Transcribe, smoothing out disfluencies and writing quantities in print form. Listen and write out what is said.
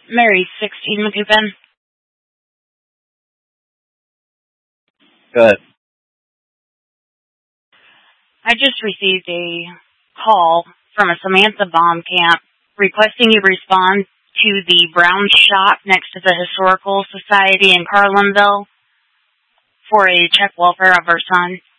Mary 16 McCoupin. Good. I just received a call from a Samantha Bomb camp requesting you respond to the brown shop next to the Historical Society in Carlinville for a check welfare of her son.